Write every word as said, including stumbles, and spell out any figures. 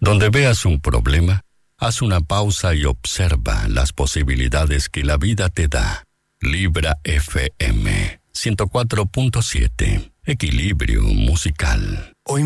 Donde veas un problema, haz una pausa y observa las posibilidades que la vida te da. Libra F M ciento cuatro punto siete. Equilibrio musical. Hoy